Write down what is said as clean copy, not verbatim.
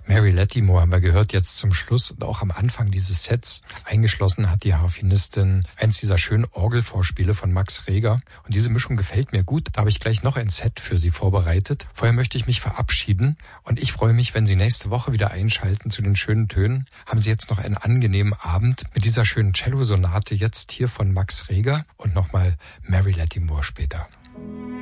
Mary Lattimore haben wir gehört jetzt zum Schluss und auch am Anfang dieses Sets. Eingeschlossen hat die Harfenistin eins dieser schönen Orgelvorspiele von Max Reger. Und diese Mischung gefällt mir gut. Da habe ich gleich noch ein Set für Sie vorbereitet. Vorher möchte ich mich verabschieden und ich freue mich, wenn Sie nächste Woche wieder einschalten zu den schönen Tönen. Haben Sie jetzt noch einen angenehmen Abend mit dieser schönen Cello-Sonate jetzt hier von Max Reger und nochmal Mary Lattimore später.